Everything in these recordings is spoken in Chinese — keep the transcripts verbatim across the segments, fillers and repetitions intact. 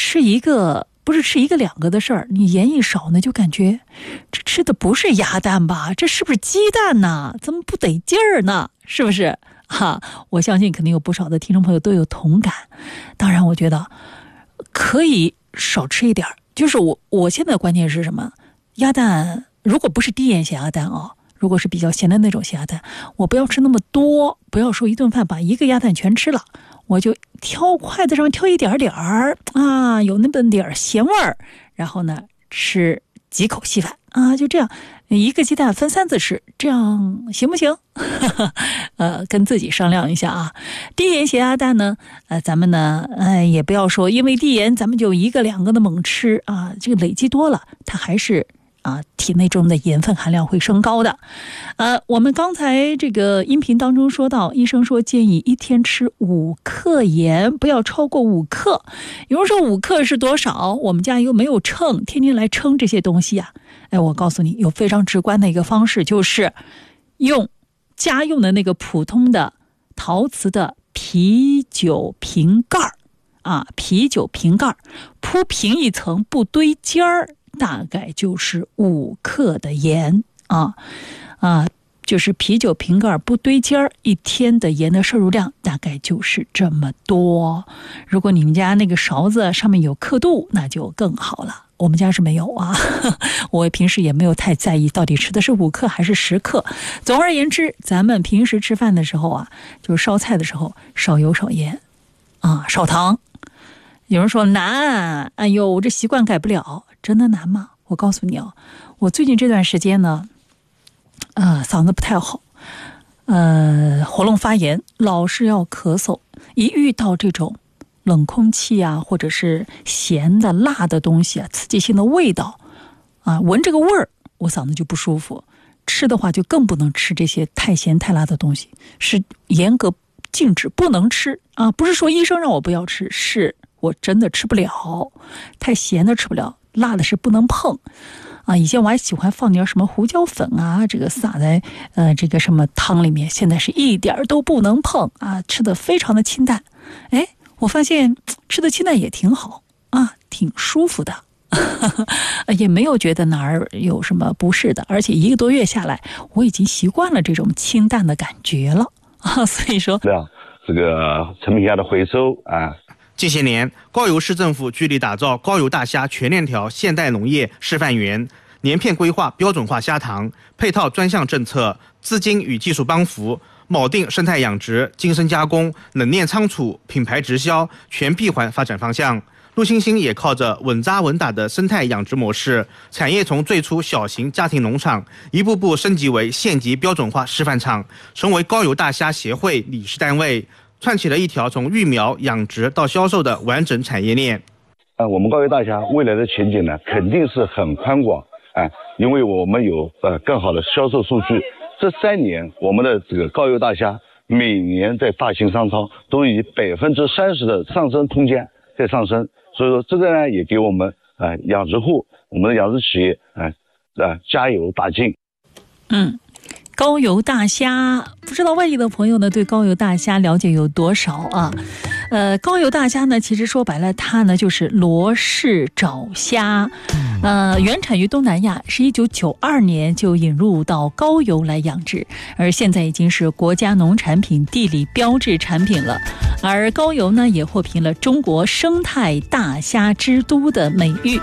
吃一个不是吃一个两个的事儿，你盐一少呢，就感觉这吃的不是鸭蛋吧？这是不是鸡蛋呢？怎么不得劲儿呢？是不是？哈，我相信肯定有不少的听众朋友都有同感。当然，我觉得可以少吃一点。就是我我现在的观念是什么？鸭蛋如果不是低盐咸鸭蛋哦，如果是比较咸的那种咸鸭蛋，我不要吃那么多，不要说一顿饭把一个鸭蛋全吃了，我就挑筷子上挑一点点儿啊，有那么点咸味儿，然后呢吃几口稀饭啊，就这样一个鸡蛋分三次吃，这样行不行？呃，跟自己商量一下啊。低盐咸鸭蛋呢，呃，咱们呢，呃，也不要说因为低盐咱们就一个两个的猛吃啊，这个累积多了，它还是啊，体内中的盐分含量会升高的。呃，我们刚才这个音频当中说到，医生说建议一天吃五克盐，不要超过五克。有人说五克是多少？我们家又没有秤，天天来称这些东西啊。哎，我告诉你，有非常直观的一个方式，就是用家用的那个普通的陶瓷的啤酒瓶盖啊，啤酒瓶盖铺平一层不堆尖儿，大概就是五克的盐啊啊，就是啤酒瓶盖不堆尖儿，一天的盐的摄入量大概就是这么多。如果你们家那个勺子上面有刻度，那就更好了。我们家是没有啊，我平时也没有太在意到底吃的是五克还是十克。总而言之，咱们平时吃饭的时候啊，就是烧菜的时候少油少盐啊，少糖。有人说难，哎呦，我这习惯改不了，真的难吗？我告诉你哦，我最近这段时间呢，呃，嗓子不太好，呃，喉咙发炎，老是要咳嗽，一遇到这种冷空气啊，或者是咸的、辣的东西啊，刺激性的味道啊，闻这个味儿，我嗓子就不舒服。吃的话就更不能吃这些太咸太辣的东西，是严格禁止不能吃啊！不是说医生让我不要吃，是我真的吃不了，太咸的吃不了，辣的是不能碰啊！以前我还喜欢放点什么胡椒粉啊，这个撒在呃这个什么汤里面，现在是一点都不能碰啊，吃的非常的清淡。哎，我发现吃的清淡也挺好啊，挺舒服的。也没有觉得哪儿有什么不适的，而且一个多月下来，我已经习惯了这种清淡的感觉了啊。所以说， 对啊，这个陈皮虾的回收啊， 近些年，高邮市政府致力打造高邮大虾全链条现代农业示范园，年片规划标准化虾塘，配套专项政策，资金与技术帮扶，铆定生态养殖、精深加工、冷链仓储、品牌直销全闭环发展方向。陆星星也靠着稳扎稳打的生态养殖模式，产业从最初小型家庭农场一步步升级为县级标准化示范场，成为高邮大虾协会理事单位，串起了一条从育苗、养殖到销售的完整产业链。 呃，我们高邮大虾未来的前景呢，肯定是很宽广啊、呃，因为我们有呃更好的销售数据。这三年，我们的这个高邮大虾每年在大型商超都以百分之三十的上升空间在上升。所以说，这个呢也给我们呃养殖户、我们的养殖企业呃呃加油打劲。 嗯，高邮大虾，不知道外地的朋友呢对高邮大虾了解有多少啊？呃，高邮大虾呢，其实说白了，它呢就是罗氏爪虾，呃，原产于东南亚，是一九九二年就引入到高邮来养殖，而现在已经是国家农产品地理标志产品了。而高邮呢，也获评了中国生态大虾之都的美誉。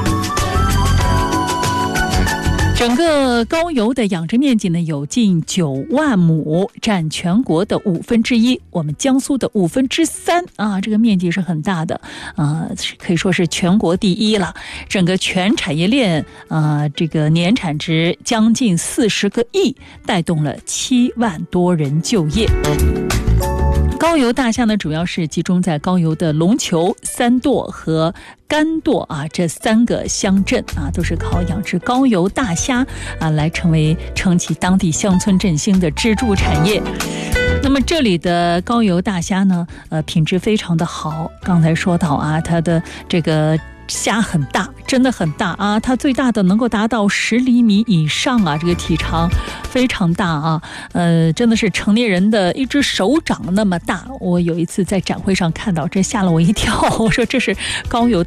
整个高邮的养殖面积呢有近九万亩，占全国的五分之一，我们江苏的五分之三啊，这个面积是很大的啊，可以说是全国第一了。整个全产业链啊，这个年产值将近四十个亿，带动了七万多人就业。高邮大虾呢，主要是集中在高邮的龙球、三垛和甘垛啊这三个乡镇啊，都是靠养殖高邮大虾啊来成为撑起当地乡村振兴的支柱产业。那么这里的高邮大虾呢，呃，品质非常的好。刚才说到啊，它的这个虾很大，真的很大啊！它最大的能够达到十厘米以上啊，这个体长非常大啊，呃，真的是成年人的一只手掌那么大。我有一次在展会上看到，这吓了我一跳，我说这是高邮大